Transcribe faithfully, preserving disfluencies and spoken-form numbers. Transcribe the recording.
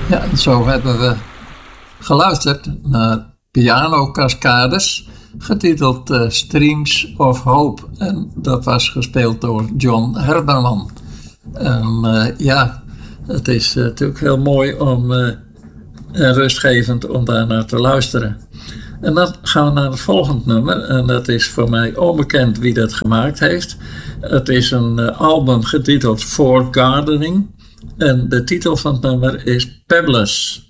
Ja, en zo hebben we geluisterd naar Piano Cascades, getiteld uh, Streams of Hope. En dat was gespeeld door John Herbermann. En uh, ja, het is uh, natuurlijk heel mooi om uh, en rustgevend om daar naar te luisteren. En dan gaan we naar het volgende nummer. En dat is voor mij onbekend wie dat gemaakt heeft. Het is een uh, album getiteld For Gardening. En de titel van het nummer is Pebbles.